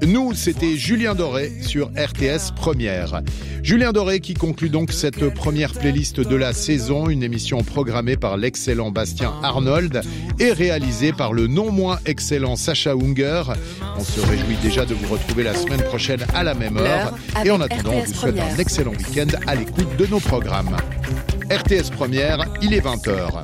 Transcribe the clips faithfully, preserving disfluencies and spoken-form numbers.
Nous, c'était Julien Doré sur R T S Première. Julien Doré qui conclut donc cette première playlist de la saison, une émission programmée par l'excellent Bastien Arnold et réalisée par le non moins excellent Sacha Unger. On se réjouit déjà de vous retrouver la semaine prochaine à la même heure. Et en attendant, on vous souhaite un excellent week-end à l'écoute de nos programmes. R T S Première, il est vingt heures.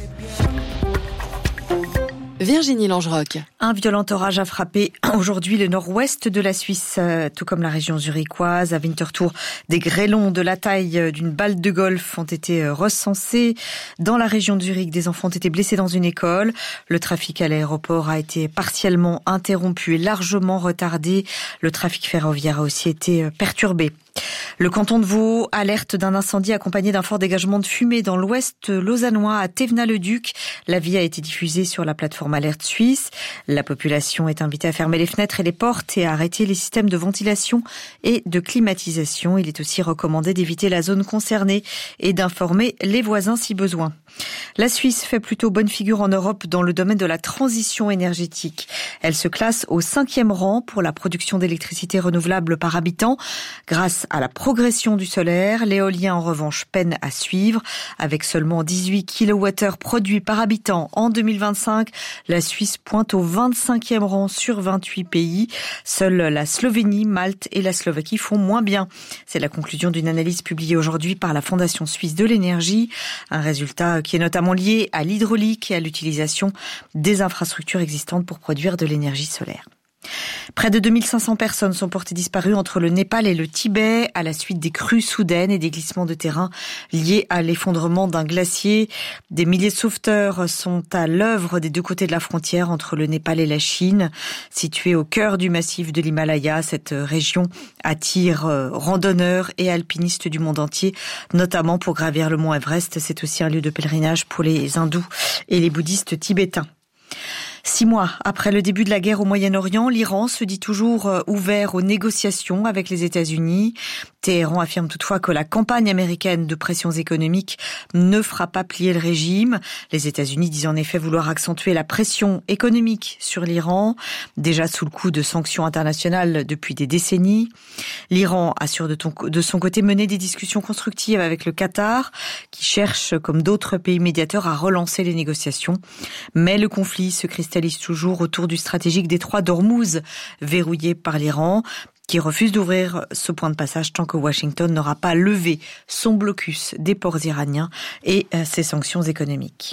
Virginie Langerock. Un violent orage a frappé aujourd'hui le nord-ouest de la Suisse, tout comme la région zurichoise. À Winterthur, des grêlons de la taille d'une balle de golf ont été recensés. Dans la région de Zurich, des enfants ont été blessés dans une école. Le trafic à l'aéroport a été partiellement interrompu et largement retardé. Le trafic ferroviaire a aussi été perturbé. Le canton de Vaud alerte d'un incendie accompagné d'un fort dégagement de fumée dans l'ouest lausannois à Thévenin-le-Duc. L'avis a été diffusé sur la plateforme Alerte Suisse. La population est invitée à fermer les fenêtres et les portes et à arrêter les systèmes de ventilation et de climatisation. Il est aussi recommandé d'éviter la zone concernée et d'informer les voisins si besoin. La Suisse fait plutôt bonne figure en Europe dans le domaine de la transition énergétique. Elle se classe au cinquième rang pour la production d'électricité renouvelable par habitant grâce à la progression du solaire. L'éolien, en revanche, peine à suivre. Avec seulement dix-huit kilowattheures produits par habitant en deux mille vingt-cinq, la Suisse pointe au vingt-cinquième rang sur vingt-huit pays. Seules la Slovénie, Malte et la Slovaquie font moins bien. C'est la conclusion d'une analyse publiée aujourd'hui par la Fondation suisse de l'énergie. Un résultat qui est notamment lié à l'hydraulique et à l'utilisation des infrastructures existantes pour produire de l'énergie solaire. Près de deux mille cinq cents personnes sont portées disparues entre le Népal et le Tibet à la suite des crues soudaines et des glissements de terrain liés à l'effondrement d'un glacier. Des milliers de sauveteurs sont à l'œuvre des deux côtés de la frontière entre le Népal et la Chine. Située au cœur du massif de l'Himalaya, cette région attire randonneurs et alpinistes du monde entier, notamment pour gravir le mont Everest. C'est aussi un lieu de pèlerinage pour les hindous et les bouddhistes tibétains. Six mois après le début de la guerre au Moyen-Orient, l'Iran se dit toujours ouvert aux négociations avec les États-Unis. Téhéran affirme toutefois que la campagne américaine de pressions économiques ne fera pas plier le régime. Les États-Unis disent en effet vouloir accentuer la pression économique sur l'Iran, déjà sous le coup de sanctions internationales depuis des décennies. L'Iran assure de, ton, de son côté mener des discussions constructives avec le Qatar, qui cherche, comme d'autres pays médiateurs, à relancer les négociations. Mais le conflit se cristallise toujours autour du stratégique détroit d'Ormuz, verrouillé par l'Iran, qui refuse d'ouvrir ce point de passage tant que Washington n'aura pas levé son blocus des ports iraniens et ses sanctions économiques.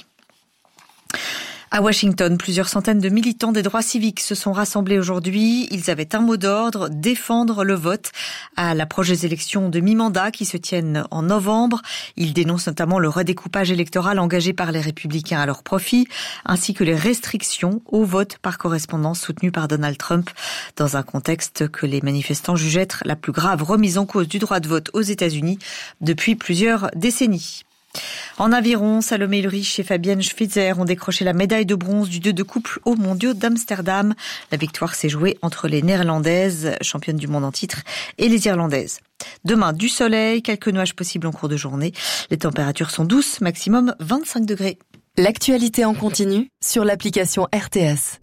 À Washington, plusieurs centaines de militants des droits civiques se sont rassemblés aujourd'hui. Ils avaient un mot d'ordre, défendre le vote à l'approche des élections de mi-mandat qui se tiennent en novembre. Ils dénoncent notamment le redécoupage électoral engagé par les républicains à leur profit, ainsi que les restrictions au vote par correspondance soutenues par Donald Trump, dans un contexte que les manifestants jugent être la plus grave remise en cause du droit de vote aux États-Unis depuis plusieurs décennies. En aviron, Salomé Ulrich et Fabienne Schwitzer ont décroché la médaille de bronze du deux de couple aux mondiaux d'Amsterdam. La victoire s'est jouée entre les Néerlandaises, championnes du monde en titre, et les Irlandaises. Demain, du soleil, quelques nuages possibles en cours de journée. Les températures sont douces, maximum vingt-cinq degrés. L'actualité en continu sur l'application R T S.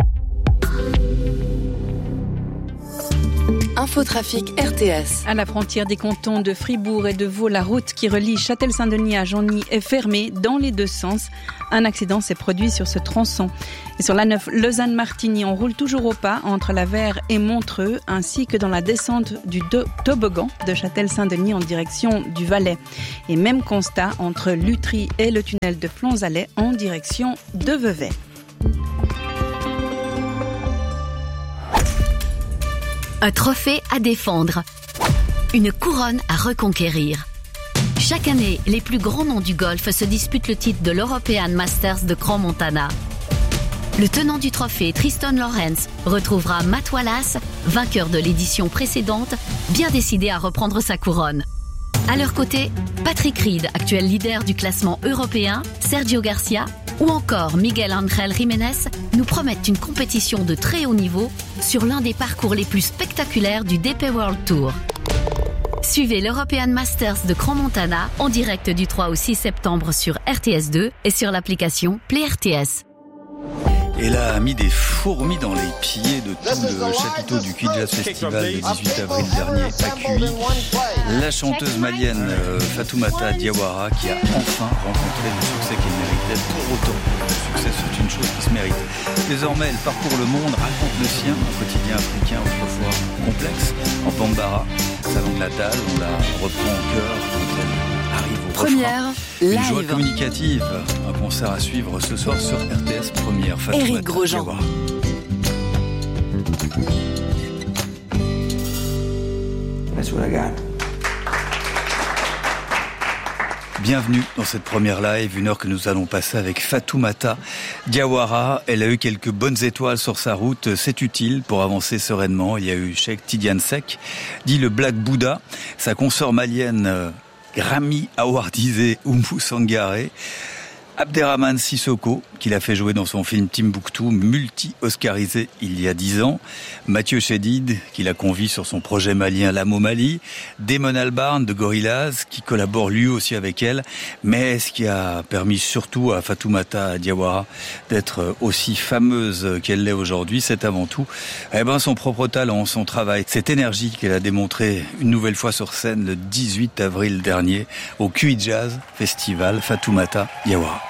Infotrafic R T S. À la frontière des cantons de Fribourg et de Vaud, la route qui relie Châtel-Saint-Denis à Genny est fermée dans les deux sens. Un accident s'est produit sur ce tronçon. Et sur la neuf Lausanne-Martigny, on roule toujours au pas entre la Verre et Montreux, ainsi que dans la descente du do- toboggan de Châtel-Saint-Denis en direction du Valais. Et même constat entre Lutry et le tunnel de Flonzalais en direction de Vevey. Un trophée à défendre, une couronne à reconquérir. Chaque année, les plus grands noms du golf se disputent le titre de l'European Masters de Crans-Montana. Le tenant du trophée, Tristan Lawrence, retrouvera Matt Wallace, vainqueur de l'édition précédente, bien décidé à reprendre sa couronne. À leur côté, Patrick Reed, actuel leader du classement européen, Sergio Garcia ou encore Miguel Ángel Jiménez nous promettent une compétition de très haut niveau sur l'un des parcours les plus spectaculaires du D P World Tour. Suivez l'European Masters de Crans-Montana en direct du trois au six septembre sur R T S deux et sur l'application Play R T S. Elle a mis des fourmis dans les pieds de tout le chapiteau du Q Jazz Festival le dix-huit avril dernier à Q I. La chanteuse malienne Fatoumata Diawara qui a enfin rencontré le succès qu'elle méritait. Pour autant, le succès c'est une chose qui se mérite. Désormais, elle parcourt le monde, raconte le sien, un quotidien africain autrefois complexe. En Bambara, sa langue natale, on la reprend au cœur quand elle arrive au Première, refrain. Une joie communicative. Un concert à suivre ce soir sur R T S Première. Éric Grosjean. That's what I got. Bienvenue dans cette première live, une heure que nous allons passer avec Fatoumata Diawara. Elle a eu quelques bonnes étoiles sur sa route, c'est utile pour avancer sereinement. Il y a eu Cheikh Tidiane Seck, dit le Black Buddha, sa consort malienne Grammy awardisée Oumou Sangaré, Abderrahmane Sissoko, qu'il a fait jouer dans son film Timbuktu, multi-oscarisé il y a dix ans, Mathieu Chédid, qui la convie sur son projet malien L'Amo Mali, Damon Albarn de Gorillaz, qui collabore lui aussi avec elle, mais ce qui a permis surtout à Fatoumata Diawara d'être aussi fameuse qu'elle l'est aujourd'hui, c'est avant tout eh ben, son propre talent, son travail, cette énergie qu'elle a démontrée une nouvelle fois sur scène le dix-huit avril dernier au Q I Jazz Festival. Fatoumata Diawara.